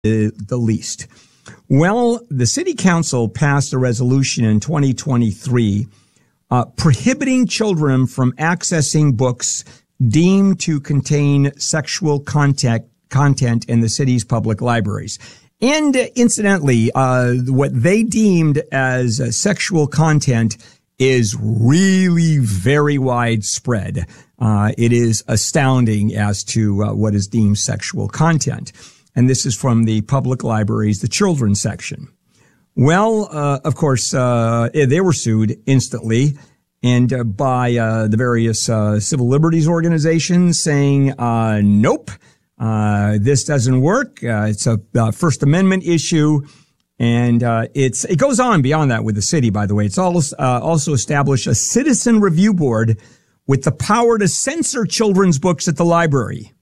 the least. Well, the city council passed a resolution in 2023 prohibiting children from accessing books deemed to contain sexual content in the city's public libraries. And incidentally, what they deemed as sexual content is really very widespread. It is astounding as to what is deemed sexual content. And this is from the public libraries, the children's section. Well, of course, they were sued instantly and by the various civil liberties organizations saying, nope, this doesn't work. It's a First Amendment issue. And it goes on beyond that with the city, by the way. It's also established a citizen review board with the power to censor children's books at the library.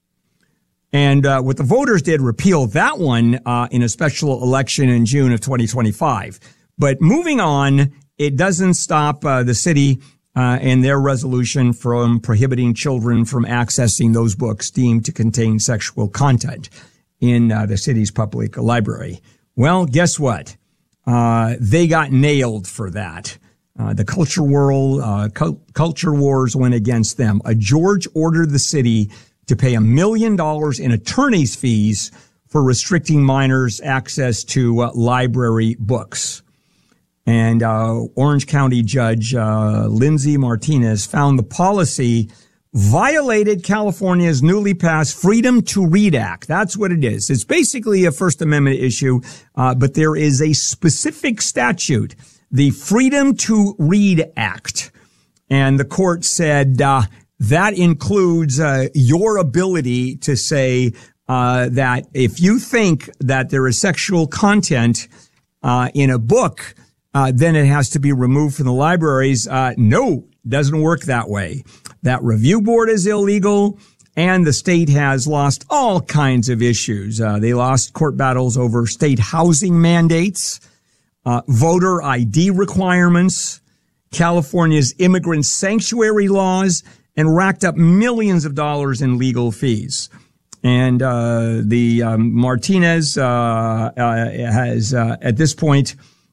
And what the voters did, repeal that one in a special election in June of 2025. But moving on, it doesn't stop the city and their resolution from prohibiting children from accessing those books deemed to contain sexual content in the city's public library. Well, guess what? They got nailed for that. The culture world, culture wars went against them. A judge ordered the city to pay $1 million in attorney's fees for restricting minors' access to library books. And Orange County Judge Lindsay Martinez found the policy violated California's newly passed Freedom to Read Act. That's what it is. It's basically a First Amendment issue, but there is a specific statute, the Freedom to Read Act. And the court said that includes your ability to say that if you think that there is sexual content in a book, then it has to be removed from the libraries. No, doesn't work that way. That review board is illegal, and the state has lost all kinds of issues. They lost court battles over state housing mandates, voter ID requirements, California's immigrant sanctuary laws, and racked up millions of dollars in legal fees. And the Martinez has at this point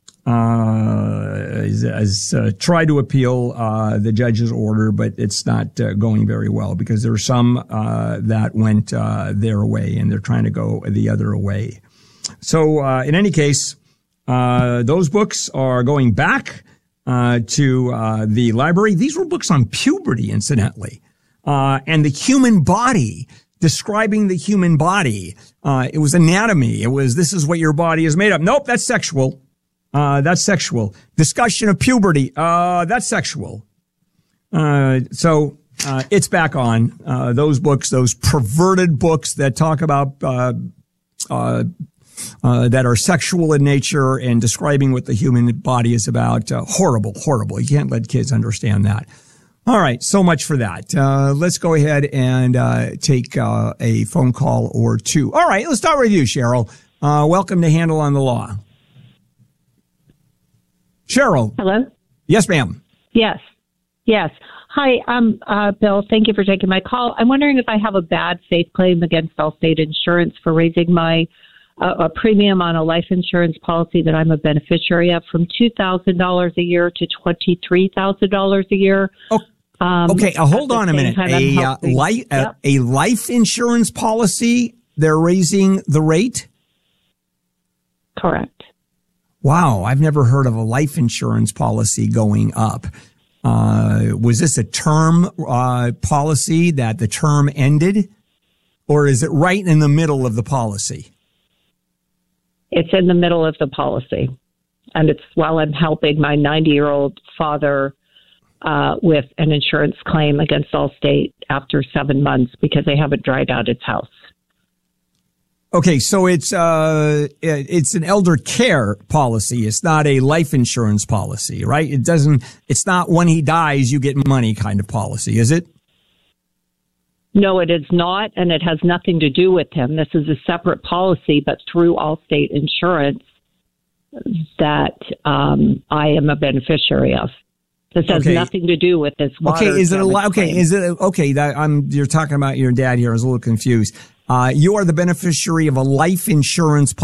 has tried to appeal the judge's order, but it's not going very well because there are some that went their way and they're trying to go the other way. So in any case, those books are going back to the library. These were books on puberty, incidentally, and the human body, describing the human body. It was anatomy. It was, this is what your body is made of. Nope, that's sexual. That's sexual. Discussion of puberty. That's sexual. So it's back on. Those books, those perverted books that talk about, that are sexual in nature and describing what the human body is about. Horrible, horrible. You can't let kids understand that. All right. So much for that. Let's go ahead and, take, a phone call or two. All right. Let's start with you, Cheryl. Welcome to Handle on the Law. Cheryl. Hello? Yes, ma'am. Yes. Hi, Bill. Thank you for taking my call. I'm wondering if I have a bad faith claim against Allstate Insurance for raising my a premium on a life insurance policy that I'm a beneficiary of from $2,000 a year to $23,000 a year. Oh, okay, hold on a minute. A life insurance policy, they're raising the rate? Correct. Wow, I've never heard of a life insurance policy going up. Was this a term policy that the term ended? Or is it right in the middle of the policy? It's in the middle of the policy. And it's while I'm helping my 90-year-old father with an insurance claim against Allstate after 7 months because they haven't dried out his house. Okay, so it's an elder care policy. It's not a life insurance policy, right? It's not when he dies, you get money kind of policy, is it? No, it is not, and it has nothing to do with him. This is a separate policy, but through Allstate Insurance that I am a beneficiary of. This has nothing to do with this water. Okay, you're talking about your dad here. I was a little confused. You are the beneficiary of a life insurance policy.